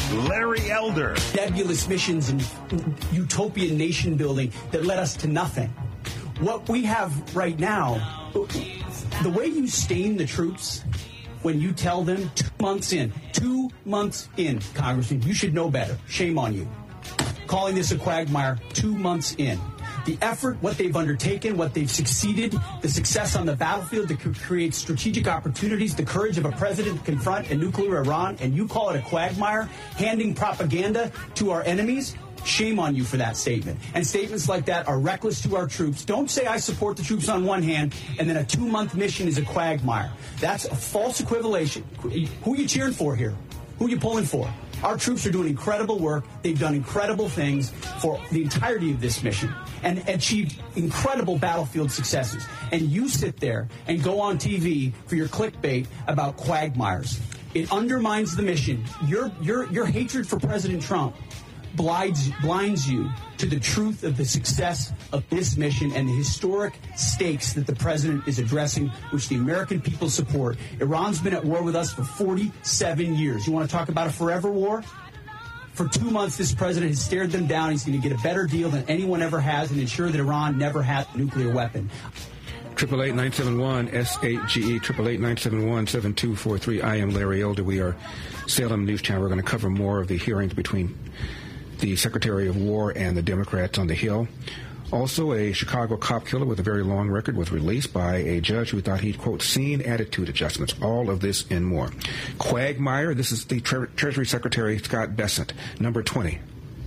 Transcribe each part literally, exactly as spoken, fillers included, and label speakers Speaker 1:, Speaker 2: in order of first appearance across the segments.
Speaker 1: Larry Elder.
Speaker 2: Nebulous missions and utopian nation building that led us to nothing. What we have right now, the way you stain the troops when you tell them two months in, two months in, Congressman, you should know better. Shame on you. Calling this a quagmire two months in. The effort, what they've undertaken, what they've succeeded, the success on the battlefield to create strategic opportunities, the courage of a president to confront a nuclear Iran, and you call it a quagmire, handing propaganda to our enemies? Shame on you for that statement. And statements like that are reckless to our troops. Don't say I support the troops on one hand, and then a two-month mission is a quagmire. That's a false equivalation. Who are you cheering for here? Who are you pulling for? Our troops are doing incredible work. They've done incredible things for the entirety of this mission and achieved incredible battlefield successes. And you sit there and go on T V for your clickbait about quagmires. It undermines the mission. Your, your, your hatred for President Trump blinds, blinds you to the truth of the success of this mission and the historic stakes that the president is addressing, which the American people support. Iran's been at war with us for forty-seven years. You want to talk about a forever war? For two months, this president has stared them down. He's going to get a better deal than anyone ever has and ensure that Iran never has a nuclear weapon.
Speaker 3: Triple eight nine seven one S eight G E triple eight nine seven one seven two four three. I am Larry Elder. We are Salem News Channel. We're going to cover more of the hearings between the Secretary of War and the Democrats on the Hill. Also, a Chicago cop killer with a very long record was released by a judge who thought he'd, quote, seen attitude adjustments. All of this and more. Quagmire, this is the Tre- Treasury Secretary Scott Bessent, number twenty.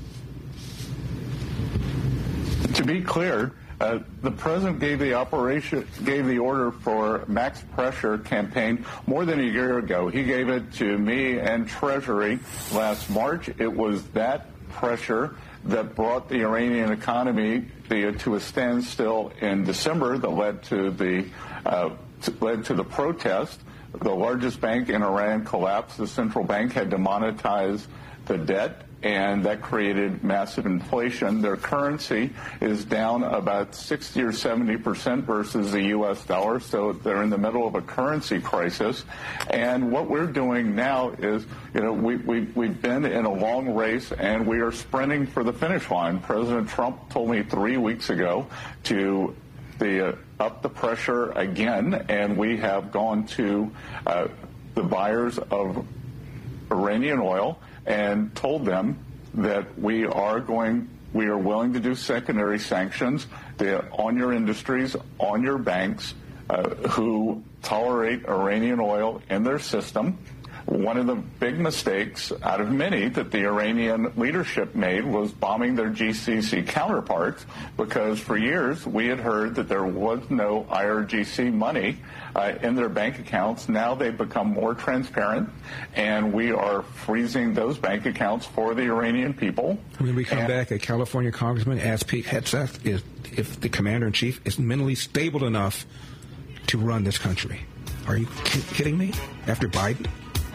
Speaker 4: To be clear, uh, the president gave the operation, gave the order for max pressure campaign more than a year ago. He gave it to me and Treasury last March. It was that pressure that brought the Iranian economy the, to a standstill in December that led to the uh, to, led to the protest. The largest bank in Iran collapsed. The central bank had to monetize the debt, and that created massive inflation. Their currency is down about sixty or seventy percent versus the U S dollar, so they're in the middle of a currency crisis. And what we're doing now is, you know, we, we, we've been in a long race, and we are sprinting for the finish line. President Trump told me three weeks ago to the, uh, up the pressure again, and we have gone to uh, the buyers of Iranian oil and told them that we are going, we are willing to do secondary sanctions on your industries, on your banks uh, who tolerate Iranian oil in their system. One of the big mistakes out of many that the Iranian leadership made was bombing their G C C counterparts, because for years we had heard that there was no I R G C money uh, in their bank accounts. Now they've become more transparent, and we are freezing those bank accounts for the Iranian people.
Speaker 3: When we come
Speaker 4: and
Speaker 3: back, a California congressman asked Pete Hegseth if, if the commander-in-chief is mentally stable enough to run this country. Are you k- kidding me? After Biden?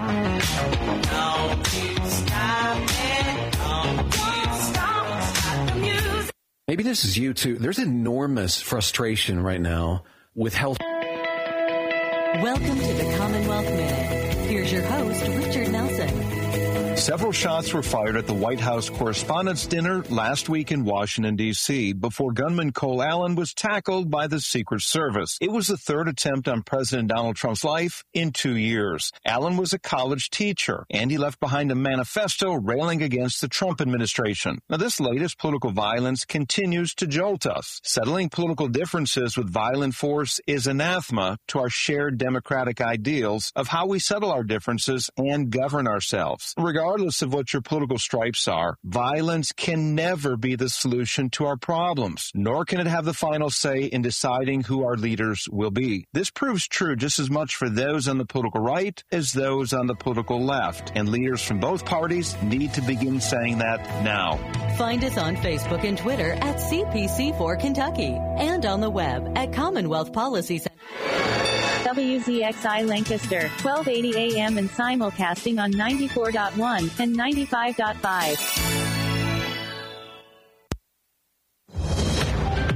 Speaker 5: Maybe this is you too. There's enormous frustration right now with health.
Speaker 6: Welcome to the Commonwealth Minute. Here's your host, Richard Nelson.
Speaker 7: Several shots were fired at the White House Correspondents' Dinner last week in Washington, D C, before gunman Cole Allen was tackled by the Secret Service. It was the third attempt on President Donald Trump's life in two years. Allen was a college teacher, and he left behind a manifesto railing against the Trump administration. Now, this latest political violence continues to jolt us. Settling political differences with violent force is anathema to our shared democratic ideals of how we settle our differences and govern ourselves. Regardless of what your political stripes are, violence can never be the solution to our problems, nor can it have the final say in deciding who our leaders will be. This proves true just as much for those on the political right as those on the political left, and leaders from both parties need to begin saying that now.
Speaker 6: Find us on Facebook and Twitter at C P C four Kentucky and on the web at Commonwealth Policy Center.
Speaker 8: W Z X I Lancaster, twelve eighty A M and simulcasting on ninety-four point one and ninety-five point five.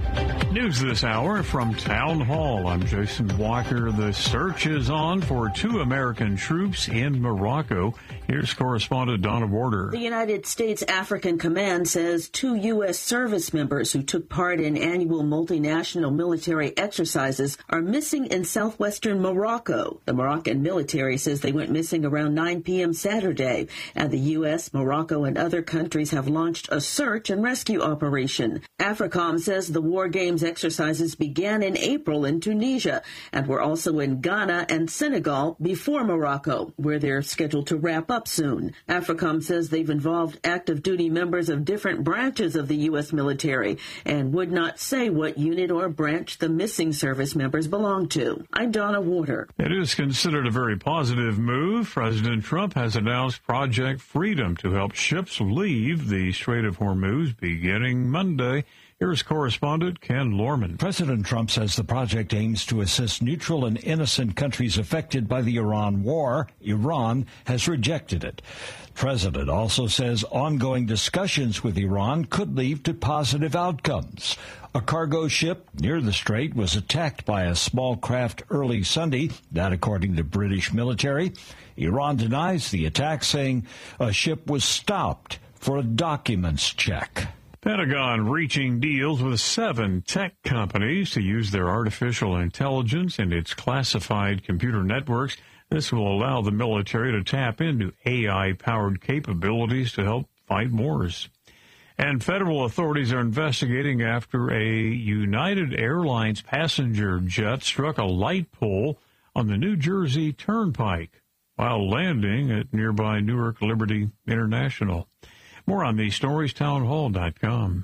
Speaker 1: News this hour from Town Hall. I'm Jason Walker. The search is on for two American troops in Morocco. Here's correspondent Donna Warder.
Speaker 9: The United States African Command says two U S service members who took part in annual multinational military exercises are missing in southwestern Morocco. The Moroccan military says they went missing around nine p.m. Saturday, and the U S, Morocco, and other countries have launched a search and rescue operation. AFRICOM says the war games exercises began in April in Tunisia and were also in Ghana and Senegal before Morocco, where they're scheduled to wrap up soon. AFRICOM says they've involved active duty members of different branches of the U S military and would not say what unit or branch the missing service members belong to. I'm Donna Warder.
Speaker 1: It is considered a very positive move. President Trump has announced Project Freedom to help ships leave the Strait of Hormuz beginning Monday. Here's correspondent Ken Lorman.
Speaker 10: President Trump says the project aims to assist neutral and innocent countries affected by the Iran war. Iran has rejected it. The president also says ongoing discussions with Iran could lead to positive outcomes. A cargo ship near the strait was attacked by a small craft early Sunday, that according to British military. Iran denies the attack, saying a ship was stopped for a documents check.
Speaker 1: Pentagon reaching deals with seven tech companies to use their artificial intelligence and its classified computer networks. This will allow the military to tap into A I-powered capabilities to help fight wars. And federal authorities are investigating after a United Airlines passenger jet struck a light pole on the New Jersey Turnpike while landing at nearby Newark Liberty International. More on these stories, town hall dot com.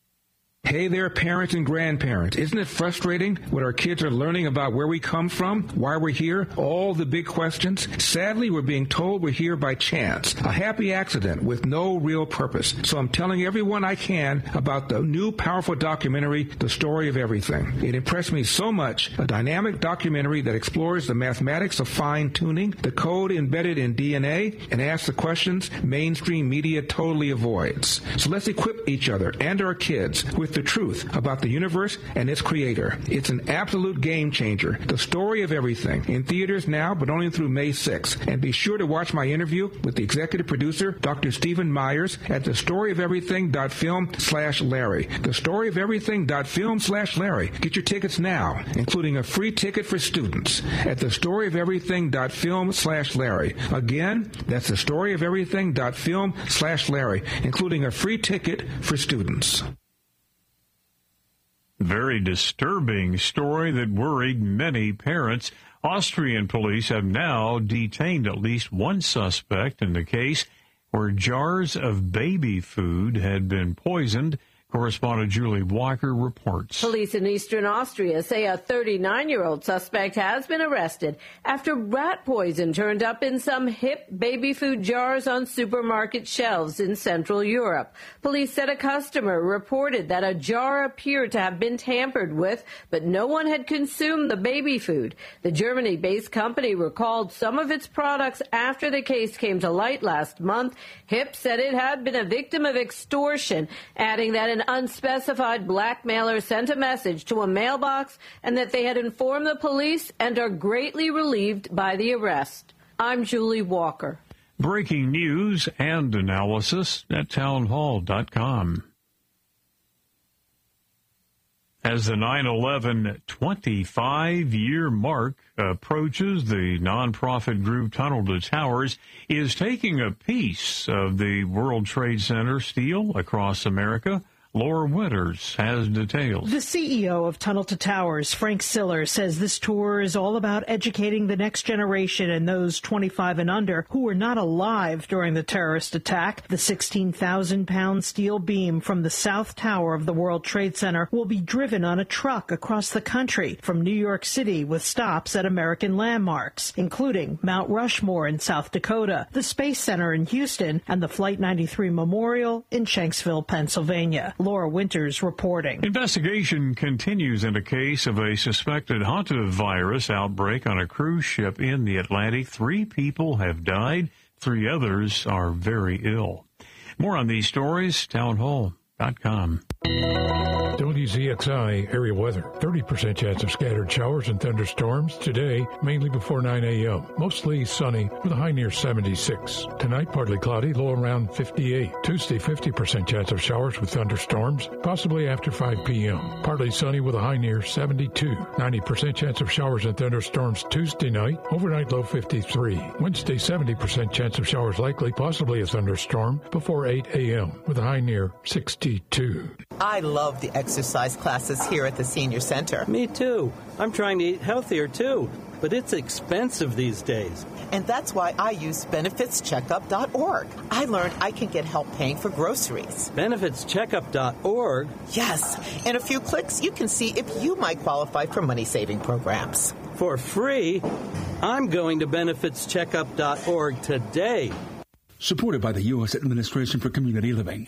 Speaker 3: Hey there, parents and grandparents. Isn't it frustrating what our kids are learning about where we come from, why we're here, all the big questions? Sadly, we're being told we're here by chance, a happy accident with no real purpose. So I'm telling everyone I can about the new powerful documentary, The Story of Everything. It impressed me so much, a dynamic documentary that explores the mathematics of fine-tuning, the code embedded in D N A, and asks the questions mainstream media totally avoids. So let's equip each other and our kids with the truth about the universe and its creator. It's an absolute game changer. The Story of Everything. In theaters now, but only through May sixth. And be sure to watch my interview with the executive producer, Doctor Stephen Myers, at thestoryofeverything.film slash Larry. Thestoryofeverything.film slash Larry. Get your tickets now, including a free ticket for students at thestoryofeverything.film slash Larry. Again, that's thestoryofeverything.film slash Larry, including a free ticket for students.
Speaker 1: Very disturbing story that worried many parents. Austrian police have now detained at least one suspect in the case where jars of baby food had been poisoned. Correspondent Julie Walker reports.
Speaker 11: Police in eastern Austria say a thirty-nine-year-old suspect has been arrested after rat poison turned up in some hip baby food jars on supermarket shelves in Central Europe. Police said a customer reported that a jar appeared to have been tampered with, but no one had consumed the baby food. The Germany-based company recalled some of its products after the case came to light last month. Hip said it had been a victim of extortion, adding that an unspecified blackmailer sent a message to a mailbox and that they had informed the police and are greatly relieved by the arrest. I'm Julie Walker.
Speaker 1: Breaking news and analysis at town hall dot com. As the nine eleven twenty-five-year mark approaches, the nonprofit group Tunnel to Towers is taking a piece of the World Trade Center steel across America. Laura Winters has details.
Speaker 12: The C E O of Tunnel to Towers, Frank Siller, says this tour is all about educating the next generation and those twenty-five and under who were not alive during the terrorist attack. The sixteen thousand pound steel beam from the South Tower of the World Trade Center will be driven on a truck across the country from New York City with stops at American landmarks, including Mount Rushmore in South Dakota, the Space Center in Houston, and the Flight ninety-three Memorial in Shanksville, Pennsylvania. Laura Winters reporting.
Speaker 1: Investigation continues in a case of a suspected hantavirus outbreak on a cruise ship in the Atlantic. Three people have died. Three others are very ill. More on these stories, town hall dot com.
Speaker 13: W Z X I area weather. thirty percent chance of scattered showers and thunderstorms today, mainly before nine a.m. Mostly sunny with a high near seventy-six. Tonight, partly cloudy, low around fifty-eight. Tuesday, fifty percent chance of showers with thunderstorms, possibly after five p.m. Partly sunny with a high near seventy-two. ninety percent chance of showers and thunderstorms Tuesday night, overnight low fifty-three. Wednesday, seventy percent chance of showers likely, possibly a thunderstorm, before eight a.m. with a high near sixty-two.
Speaker 14: I love the exercise classes here at the Senior Center.
Speaker 15: Me too. I'm trying to eat healthier too, but it's expensive these days.
Speaker 14: And that's why I use benefits checkup dot org. I learned I can get help paying for groceries.
Speaker 15: benefits checkup dot org?
Speaker 14: Yes. In a few clicks, you can see if you might qualify for money-saving programs.
Speaker 15: For free? I'm going to benefits checkup dot org today.
Speaker 16: Supported by the U S Administration for Community Living.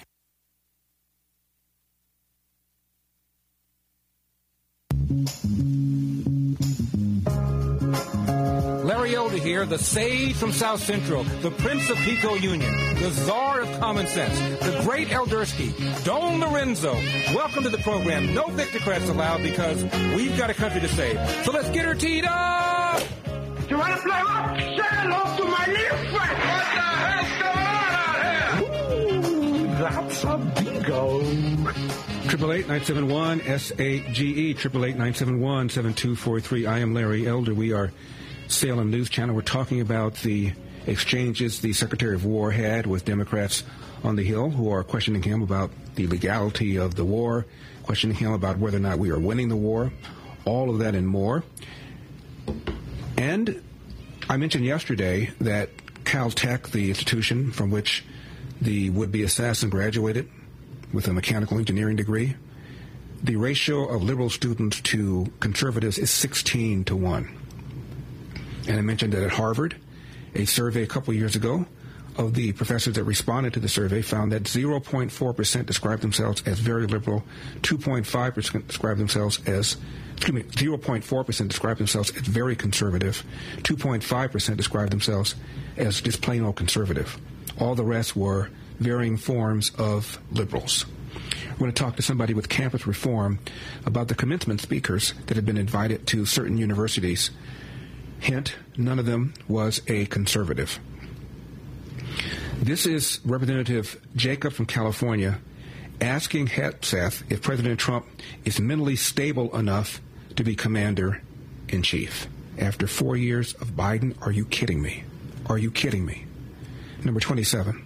Speaker 17: Larry Elder here, the sage from South Central, the Prince of Pico Union, the Czar of Common Sense, the great Eldersky, Don Lorenzo. Welcome to the program. No Victocrats allowed because we've got a country to save. So let's get her teed up!
Speaker 18: You want to play what? Say hello to my little friend! What the hell's going on out here?
Speaker 13: Ooh, that's a bingo.
Speaker 3: Triple eight nine seven one S A G E. Triple eight nine seven one seven two four three. I am Larry Elder. We are Salem News Channel. We're talking about the exchanges the Secretary of War had with Democrats on the Hill, who are questioning him about the legality of the war, questioning him about whether or not we are winning the war, all of that and more. And I mentioned yesterday that Caltech, the institution from which the would-be assassin graduated with a mechanical engineering degree, the ratio of liberal students to conservatives is sixteen to one. And I mentioned that at Harvard, a survey a couple years ago of the professors that responded to the survey found that zero point four percent described themselves as very liberal, two point five percent described themselves as, excuse me, zero point four percent described themselves as very conservative, two point five percent described themselves as just plain old conservative. All the rest were varying forms of liberals. We're going to talk to somebody with Campus Reform about the commencement speakers that have been invited to certain universities. Hint, none of them was a conservative. This is Representative Jacob from California asking Hegseth if President Trump is mentally stable enough to be commander-in-chief. After four years of Biden, are you kidding me? Are you kidding me? Number twenty-seven.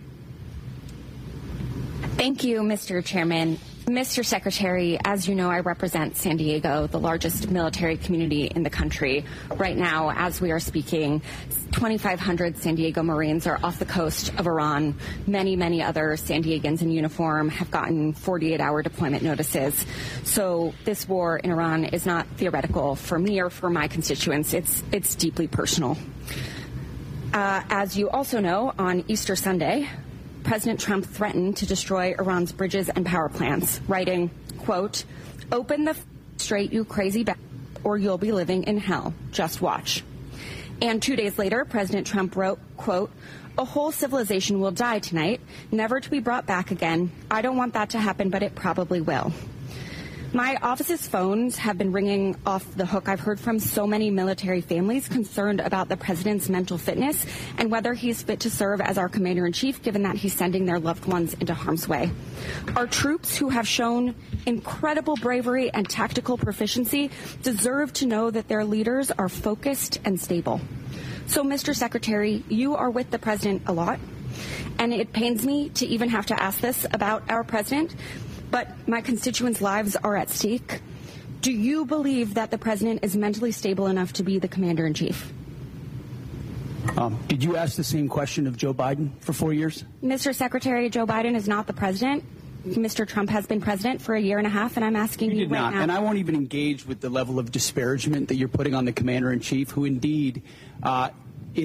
Speaker 19: Thank you, Mister Chairman. Mister Secretary, as you know, I represent San Diego, the largest military community in the country. Right now, as we are speaking, twenty-five hundred San Diego Marines are off the coast of Iran. Many, many other San Diegans in uniform have gotten forty-eight hour deployment notices. So this war in Iran is not theoretical for me or for my constituents. It's, it's deeply personal. Uh, as you also know, on Easter Sunday, President Trump threatened to destroy Iran's bridges and power plants, writing, quote, "Open the f- straight, you crazy b- or you'll be living in hell. Just watch." And two days later, President Trump wrote, quote, "A whole civilization will die tonight, never to be brought back again. I don't want that to happen, but it probably will." My office's phones have been ringing off the hook. I've heard from so many military families concerned about the president's mental fitness and whether he's fit to serve as our commander-in-chief, given that he's sending their loved ones into harm's way. Our troops, who have shown incredible bravery and tactical proficiency, deserve to know that their leaders are focused and stable. So, Mister Secretary, you are with the president a lot, and it pains me to even have to ask this about our president, but my constituents' lives are at stake. Do you believe that the president is mentally stable enough to be the commander-in-chief?
Speaker 2: Um, did you ask the same question of Joe Biden for four years?
Speaker 19: Mister Secretary, Joe Biden is not the president. Mister Trump has been president for a year and a half, and I'm asking you,
Speaker 2: you did
Speaker 19: right
Speaker 2: not.
Speaker 19: now.
Speaker 2: And I won't even engage with the level of disparagement that you're putting on the commander-in-chief, who indeed uh, is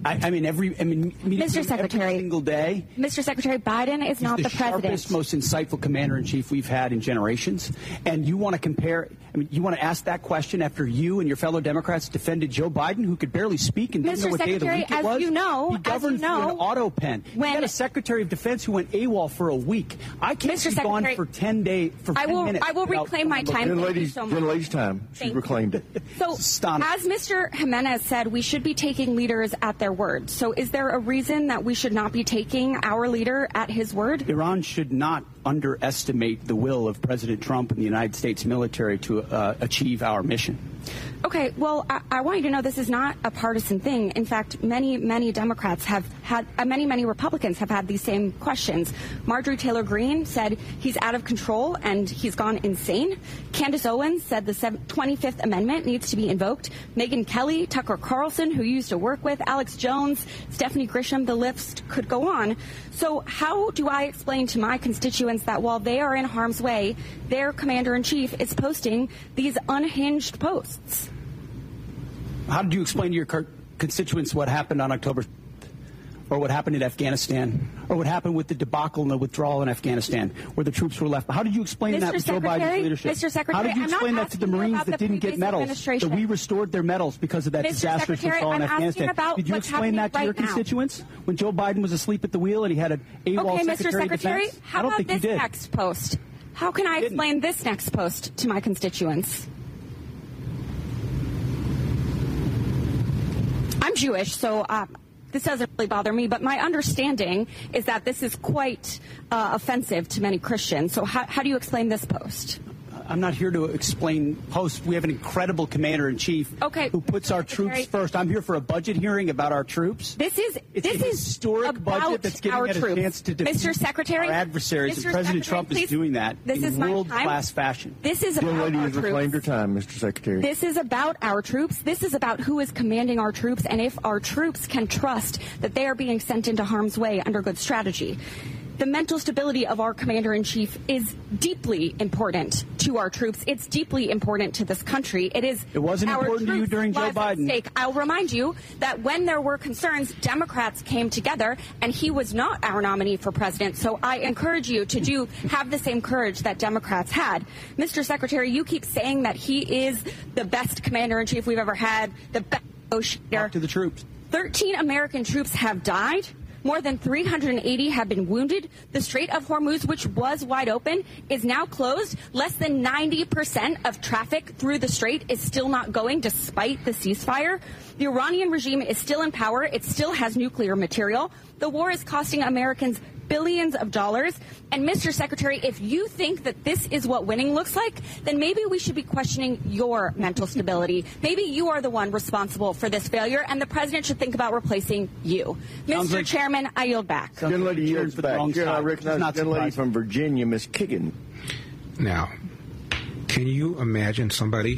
Speaker 2: I, I mean, every I mean,
Speaker 19: Mister Secretary,
Speaker 2: every single day.
Speaker 19: Mister Secretary, Biden is
Speaker 2: He's
Speaker 19: not
Speaker 2: the,
Speaker 19: the president.
Speaker 2: Sharpest, most insightful commander in chief we've had in generations. And you want to compare? I mean, you want to ask that question after you and your fellow Democrats defended Joe Biden, who could barely speak and didn't
Speaker 19: Mister
Speaker 2: know what day of the
Speaker 19: Secretary,
Speaker 2: week it
Speaker 19: as
Speaker 2: was.
Speaker 19: you know,
Speaker 2: he governed
Speaker 19: as you know,
Speaker 2: through an auto pen.
Speaker 19: When,
Speaker 2: he had a Secretary of Defense who went AWOL for a week. I can't
Speaker 19: Mister
Speaker 2: be
Speaker 19: Secretary,
Speaker 2: gone for ten days for
Speaker 19: I
Speaker 2: ten
Speaker 19: will,
Speaker 2: minutes.
Speaker 19: I will reclaim my time.
Speaker 20: Gen
Speaker 19: Thank
Speaker 20: ladies,
Speaker 19: you so much.
Speaker 20: Gen ladies' time. She
Speaker 19: Thank
Speaker 20: reclaimed it.
Speaker 19: So, as Mister Jimenez said, we should be taking leaders at their word. So, is there a reason that we should not be taking our leader at his word?
Speaker 2: Iran should not underestimate the will of President Trump and the United States military to uh, achieve our mission.
Speaker 19: Okay, well, I, I want you to know this is not a partisan thing. In fact, many, many Democrats have had, uh, many, many Republicans have had these same questions. Marjorie Taylor Greene said he's out of control and he's gone insane. Candace Owens said the twenty-fifth Amendment needs to be invoked. Megyn Kelly, Tucker Carlson, who you used to work with, Alex Jones, Stephanie Grisham, the list could go on. So how do I explain to my constituents that while they are in harm's way, their commander-in-chief is posting these unhinged posts?
Speaker 2: How did you explain to your constituents what happened on October, or what happened in Afghanistan, or what happened with the debacle and the withdrawal in Afghanistan, where the troops were left? How did you explain
Speaker 19: Mister
Speaker 2: that with Joe Biden's leadership?
Speaker 19: Mister Secretary,
Speaker 2: How did you
Speaker 19: I'm
Speaker 2: explain
Speaker 19: not
Speaker 2: that to the
Speaker 19: asking you
Speaker 2: Marines
Speaker 19: about
Speaker 2: that
Speaker 19: the
Speaker 2: didn't get
Speaker 19: previous
Speaker 2: medals,
Speaker 19: administration.
Speaker 2: that we restored their medals because of that
Speaker 19: Mister
Speaker 2: disastrous
Speaker 19: Secretary,
Speaker 2: withdrawal in
Speaker 19: I'm asking
Speaker 2: Afghanistan?
Speaker 19: about
Speaker 2: Did you
Speaker 19: what's
Speaker 2: explain that to
Speaker 19: happening
Speaker 2: your
Speaker 19: right now.
Speaker 2: constituents when Joe Biden was asleep at the wheel and he had an AWOL
Speaker 19: Okay,
Speaker 2: Secretary
Speaker 19: Mister Secretary,
Speaker 2: of Defense?
Speaker 19: how
Speaker 2: I don't
Speaker 19: about
Speaker 2: think
Speaker 19: this
Speaker 2: you did.
Speaker 19: next post? How can I explain this next post to my constituents? I'm Jewish, so uh, this doesn't really bother me, but my understanding is that this is quite uh, offensive to many Christians. So how, how do you explain this post?
Speaker 2: I'm not here to explain posts. We have an incredible commander-in-chief
Speaker 19: okay.
Speaker 2: who puts our troops first. I'm here for a budget hearing about our troops.
Speaker 19: This is
Speaker 2: it's
Speaker 19: this
Speaker 2: a
Speaker 19: is
Speaker 2: historic budget that's giving
Speaker 19: our
Speaker 2: us a
Speaker 19: troops.
Speaker 2: chance to defeat
Speaker 19: Mister Secretary,
Speaker 2: our adversaries,
Speaker 19: Mister
Speaker 2: and President
Speaker 19: Secretary,
Speaker 2: Trump
Speaker 19: please,
Speaker 2: is doing that
Speaker 19: this
Speaker 2: in
Speaker 19: is my
Speaker 2: world-class
Speaker 19: time.
Speaker 2: fashion.
Speaker 19: This is
Speaker 20: Gen
Speaker 19: about
Speaker 20: lady
Speaker 19: our
Speaker 20: has
Speaker 19: troops.
Speaker 20: reclaimed her time, Mister Secretary.
Speaker 19: This is about our troops. This is about who is commanding our troops and if our troops can trust that they are being sent into harm's way under good strategy. The mental stability of our commander-in-chief is deeply important to our troops. It's deeply important to this country. It is.
Speaker 2: It wasn't
Speaker 19: our
Speaker 2: important to you
Speaker 19: troops'
Speaker 2: during Joe
Speaker 19: lives at
Speaker 2: Biden.
Speaker 19: stake. I'll remind you that when there were concerns, Democrats came together, and he was not our nominee for president. So I encourage you to do have the same courage that Democrats had. Mister Secretary, you keep saying that he is the best commander-in-chief we've ever had, the best negotiator.
Speaker 2: Talk to the troops.
Speaker 19: Thirteen American troops have died. More than three hundred eighty have been wounded. The Strait of Hormuz, which was wide open, is now closed. Less than ninety percent of traffic through the strait is still not going despite the ceasefire. The Iranian regime is still in power. It still has nuclear material. The war is costing Americans billions of dollars. And Mister Secretary, if you think that this is what winning looks like, then maybe we should be questioning your mental stability. Maybe you are the one responsible for this failure, and the president should think about replacing you. Mister
Speaker 2: like-
Speaker 19: Chairman, I yield back.
Speaker 20: Gen lady yields
Speaker 2: for the
Speaker 20: back.
Speaker 2: wrong
Speaker 20: Gen, I
Speaker 2: side.
Speaker 20: recognize
Speaker 2: It's not
Speaker 20: Gen lady
Speaker 2: surprising.
Speaker 20: from Virginia, Miss Kiggin.
Speaker 3: Now, can you imagine somebody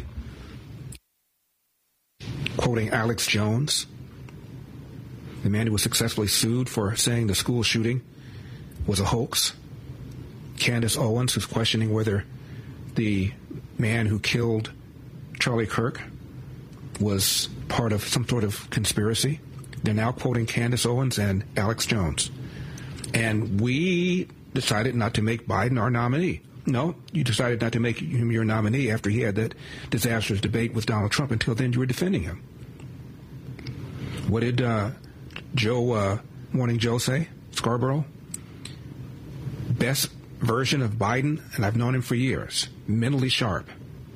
Speaker 3: quoting Alex Jones, the man who was successfully sued for saying the school shooting was a hoax? Candace Owens, who's questioning whether the man who killed Charlie Kirk was part of some sort of conspiracy. They're now quoting Candace Owens and Alex Jones. And we decided not to make Biden our nominee. No, you decided not to make him your nominee after he had that disastrous debate with Donald Trump. Until then, you were defending him. What did uh, Joe, uh, Morning Joe say? Scarborough? Best version of Biden, and I've known him for years. Mentally sharp.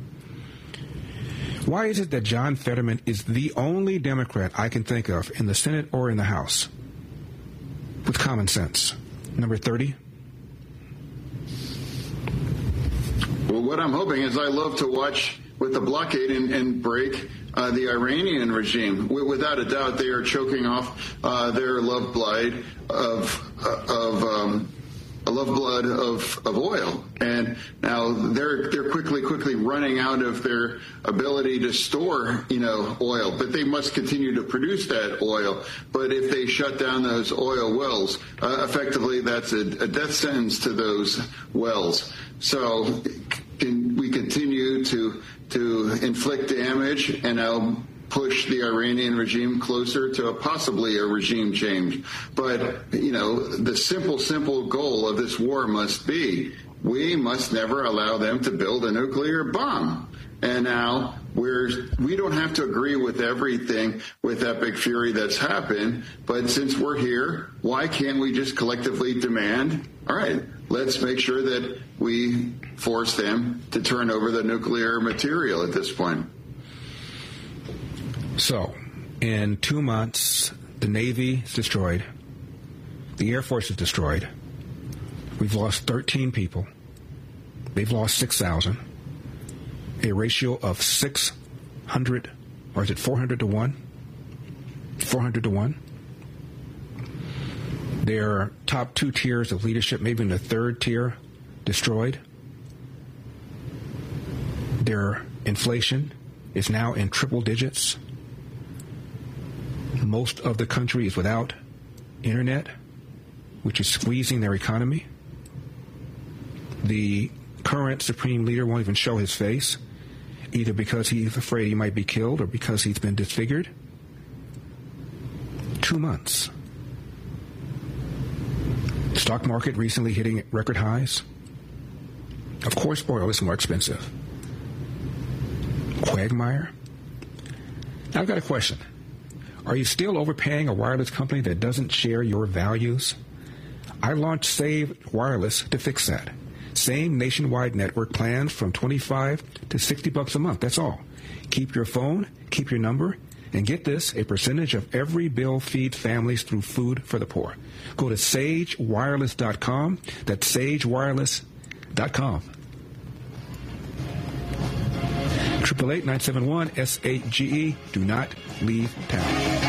Speaker 3: Why is it that John Fetterman is the only Democrat I can think of in the Senate or in the House with common sense? Number thirty.
Speaker 21: Well, what I'm hoping is I love to watch with the blockade and, and break uh, the Iranian regime. W- without a doubt, they are choking off uh, their lifeblood of uh, of um, a lifeblood of, of oil, and now they're they're quickly quickly running out of their ability to store you know oil. But they must continue to produce that oil. But if they shut down those oil wells, uh, effectively that's a, a death sentence to those wells. So can we continue to to inflict damage, and now push the Iranian regime closer to a, possibly a regime change. But, you know, the simple, simple goal of this war must be we must never allow them to build a nuclear bomb. And now we're, we don't have to agree with everything with Epic Fury that's happened, but since we're here, why can't we just collectively demand, all right, let's make sure that we force them to turn over the nuclear material at this point.
Speaker 3: So, in two months, the Navy is destroyed. The Air Force is destroyed. We've lost thirteen people. They've lost six thousand. A ratio of six hundred, or is it four hundred to one? four hundred to one. Their top two tiers of leadership, maybe in the third tier, destroyed. Their inflation is now in triple digits. Most of the country is without internet, which is squeezing their economy. The current supreme leader won't even show his face, either because he's afraid he might be killed or because he's been disfigured. Two months. Stock market recently hitting record highs. Of course, oil is more expensive. Quagmire. Now, I've got a question. Are you still overpaying a wireless company that doesn't share your values? I launched Save Wireless to fix that. Same nationwide network plans from twenty-five to sixty bucks a month. That's all. Keep your phone, keep your number, and get this, a percentage of every bill feeds families through Food for the Poor. Go to sage wireless dot com. That's sage wireless dot com. eight eight eight, nine seven one, S eight G E. Do not leave town.